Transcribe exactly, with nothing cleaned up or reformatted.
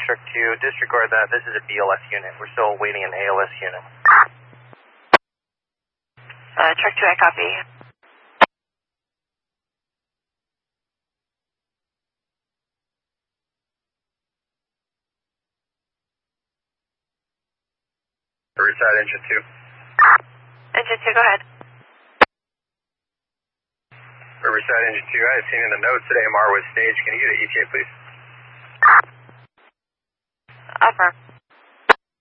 Truck two, disregard that. This is a B L S unit. We're still awaiting an A L S unit. Uh, Truck two, I copy. Riverside, engine two. Engine two, go ahead. Riverside, engine two. I had seen in the notes that A M R was staged. Can you get an E T A, please? Affirm.